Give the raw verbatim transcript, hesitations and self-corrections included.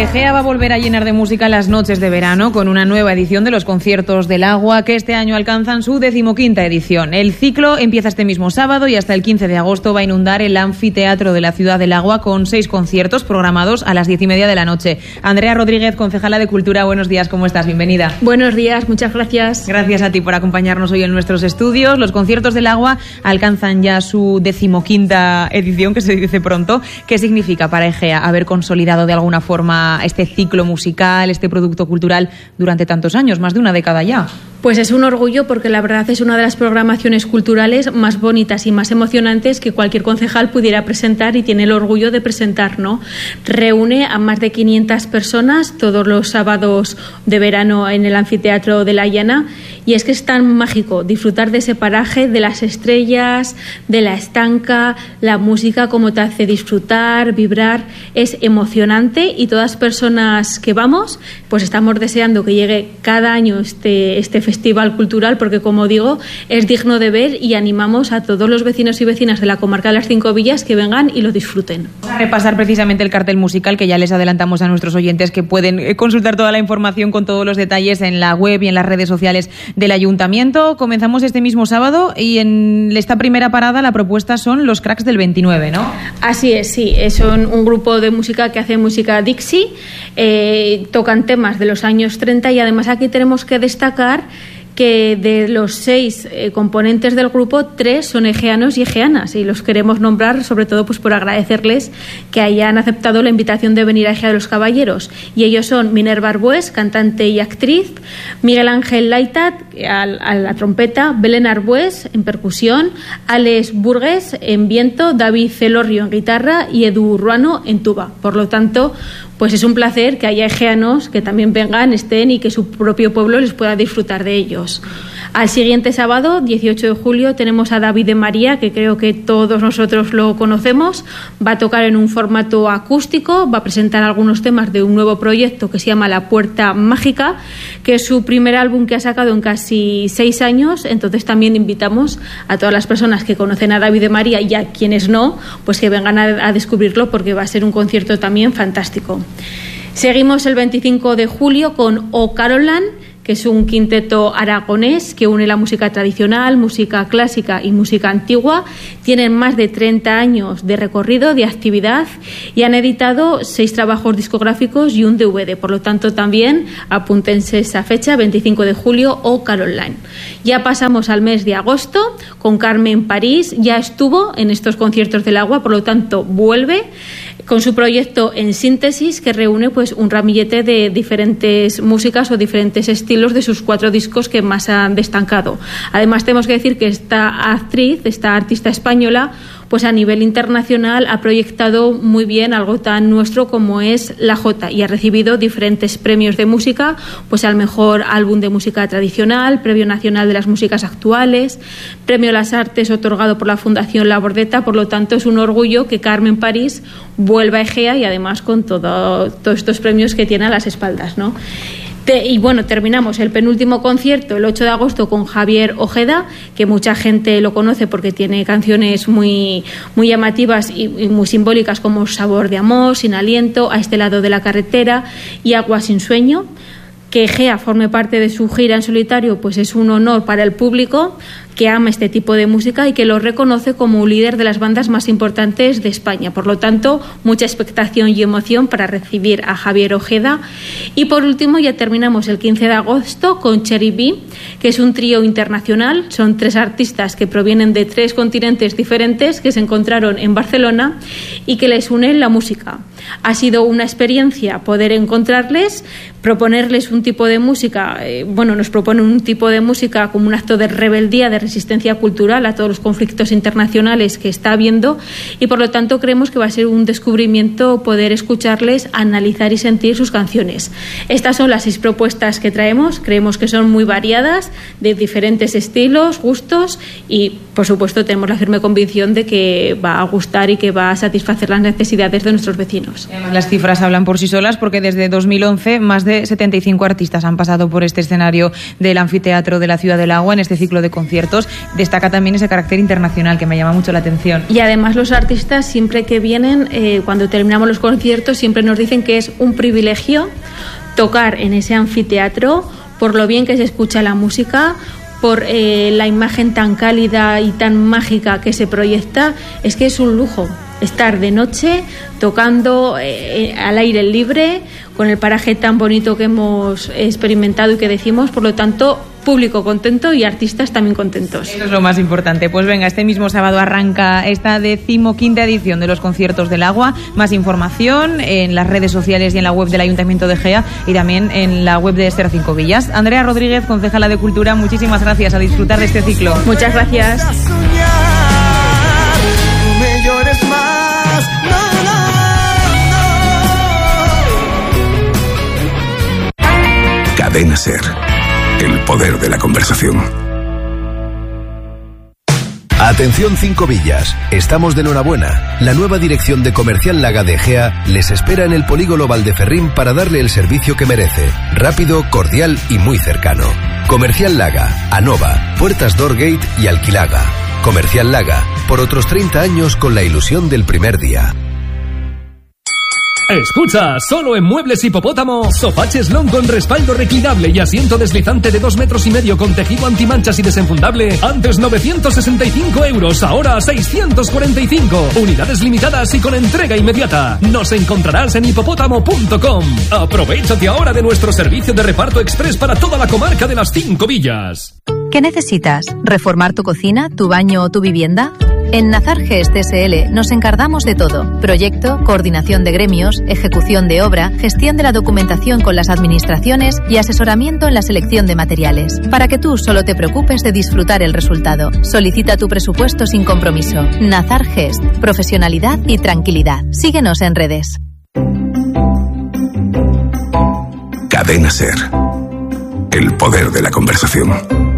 Egea va a volver a llenar de música las noches de verano con una nueva edición de los Conciertos del Agua, que este año alcanzan su decimoquinta edición. El ciclo empieza este mismo sábado y hasta el quince de agosto va a inundar el anfiteatro de la Ciudad del Agua con seis conciertos programados a las diez y media de la noche. Andrea Rodríguez, concejala de Cultura, buenos días, ¿cómo estás? Bienvenida. Buenos días, muchas gracias. Gracias a ti por acompañarnos hoy en nuestros estudios. Los Conciertos del Agua alcanzan ya su decimoquinta edición, que se dice pronto. ¿Qué significa para Egea haber consolidado de alguna forma este ciclo musical, este producto cultural durante tantos años, más de una década ya? Pues es un orgullo, porque la verdad es una de las programaciones culturales más bonitas y más emocionantes que cualquier concejal pudiera presentar, y tiene el orgullo de presentar, ¿no? Reúne a más de quinientas personas todos los sábados de verano en el anfiteatro de la Llana, y es que es tan mágico disfrutar de ese paraje, de las estrellas, de la estanca, la música, como te hace disfrutar, vibrar, es emocionante, y todas las personas que vamos, pues estamos deseando que llegue cada año este, este festival cultural, porque, como digo, es digno de ver, y animamos a todos los vecinos y vecinas de la comarca de las Cinco Villas que vengan y lo disfruten. Vamos a repasar precisamente el cartel musical, que ya les adelantamos a nuestros oyentes que pueden consultar toda la información con todos los detalles en la web y en las redes sociales del Ayuntamiento. Comenzamos este mismo sábado, y en esta primera parada la propuesta son los Cracks del veintinueve, ¿no? Así es, sí, son un grupo de música que hace música Dixie, eh, tocan temas de los años treinta, y además aquí tenemos que destacar que de los seis eh, componentes del grupo, tres son egeanos y egeanas, y los queremos nombrar sobre todo pues por agradecerles que hayan aceptado la invitación de venir a Egea de los Caballeros. Y ellos son Minerva Arbués, cantante y actriz, Miguel Ángel Laitat a, a la trompeta, Belén Arbués en percusión, Alex Burgues en viento, David Celorrio en guitarra y Edu Ruano en tuba. Por lo tanto, pues es un placer que haya egeanos que también vengan, estén, y que su propio pueblo les pueda disfrutar de ellos. Al siguiente sábado, dieciocho de julio, tenemos a David de María, que creo que todos nosotros lo conocemos. Va a tocar en un formato acústico, va a presentar algunos temas de un nuevo proyecto que se llama La Puerta Mágica, que es su primer álbum que ha sacado en casi seis años. Entonces también invitamos a todas las personas que conocen a David de María, y a quienes no, pues que vengan a, a descubrirlo, porque va a ser un concierto también fantástico. Seguimos el veinticinco de julio con O Carolan, que es un quinteto aragonés que une la música tradicional, música clásica y música antigua. Tienen más de treinta años de recorrido, de actividad, y han editado seis trabajos discográficos y un D V D. Por lo tanto, también apúntense esa fecha, veinticinco de julio, o Caroline. Ya pasamos al mes de agosto con Carmen París. Ya estuvo en estos Conciertos del Agua, por lo tanto vuelve con su proyecto En Síntesis, que reúne pues un ramillete de diferentes músicas o diferentes estilos de sus cuatro discos que más han destacado. Además, tenemos que decir que esta actriz, esta artista española, pues a nivel internacional ha proyectado muy bien algo tan nuestro como es la jota, y ha recibido diferentes premios de música, pues al mejor álbum de música tradicional, Premio Nacional de las Músicas Actuales, Premio Las Artes otorgado por la Fundación La Bordeta. Por lo tanto, es un orgullo que Carmen París vuelva a Egea, y además con todo, todos estos premios que tiene a las espaldas, ¿no? Y bueno, terminamos el penúltimo concierto el ocho de agosto con Javier Ojeda, que mucha gente lo conoce porque tiene canciones muy, muy llamativas y, y muy simbólicas, como Sabor de Amor, Sin Aliento, A este lado de la carretera y Agua sin sueño. Que Egea forme parte de su gira en solitario, pues es un honor para el público que ama este tipo de música y que lo reconoce como un líder de las bandas más importantes de España. Por lo tanto, mucha expectación y emoción para recibir a Javier Ojeda. Y por último, ya terminamos el quince de agosto con Cherry B, que es un trío internacional. Son tres artistas que provienen de tres continentes diferentes, que se encontraron en Barcelona y que les une la música. Ha sido una experiencia poder encontrarles, proponerles un tipo de música, eh, bueno, nos proponen un tipo de música como un acto de rebeldía, de resistencia cultural a todos los conflictos internacionales que está habiendo, y por lo tanto creemos que va a ser un descubrimiento poder escucharles, analizar y sentir sus canciones. Estas son las seis propuestas que traemos, creemos que son muy variadas, de diferentes estilos, gustos, y por supuesto, tenemos la firme convicción de que va a gustar y que va a satisfacer las necesidades de nuestros vecinos. Además, las cifras hablan por sí solas, porque desde dos mil once más de setenta y cinco artistas han pasado por este escenario del Anfiteatro de la Ciudad del Agua en este ciclo de conciertos. Destaca también ese carácter internacional que me llama mucho la atención. Y además los artistas, siempre que vienen, eh, cuando terminamos los conciertos, siempre nos dicen que es un privilegio tocar en ese anfiteatro por lo bien que se escucha la música, por eh, la imagen tan cálida y tan mágica que se proyecta. Es que es un lujo estar de noche tocando eh, al aire libre, con el paraje tan bonito que hemos experimentado y que decimos. Por lo tanto, público contento y artistas también contentos. Eso es lo más importante. Pues venga, este mismo sábado arranca esta decimoquinta edición de los conciertos del agua. Más información en las redes sociales y en la web del Ayuntamiento de Gea, y también en la web de Esther Cinco Villas. Andrea Rodríguez, concejala de Cultura, muchísimas gracias. A disfrutar de este ciclo. Muchas gracias. Cadena Ser. El poder de la conversación. Atención Cinco Villas, estamos de enhorabuena. La nueva dirección de Comercial Laga de Gea les espera en el polígono Valdeferrín para darle el servicio que merece. Rápido, cordial y muy cercano. Comercial Laga, Anova, Puertas Doorgate y Alquilaga. Comercial Laga, por otros treinta años con la ilusión del primer día. Escucha, solo en Muebles Hipopótamo, sofá cheslón con respaldo reclinable y asiento deslizante de dos metros y medio con tejido antimanchas y desenfundable. Antes novecientos sesenta y cinco euros, ahora seiscientos cuarenta y cinco. Unidades limitadas y con entrega inmediata. Nos encontrarás en hipopótamo punto com. Aprovéchate ahora de nuestro servicio de reparto express para toda la comarca de las Cinco Villas. ¿Qué necesitas? ¿Reformar tu cocina, tu baño o tu vivienda? En Nazar Gest S L nos encargamos de todo: proyecto, coordinación de gremios, ejecución de obra, gestión de la documentación con las administraciones y asesoramiento en la selección de materiales, para que tú solo te preocupes de disfrutar el resultado. Solicita tu presupuesto sin compromiso. Nazar Gest, profesionalidad y tranquilidad. Síguenos en redes. Cadena Ser. El poder de la conversación.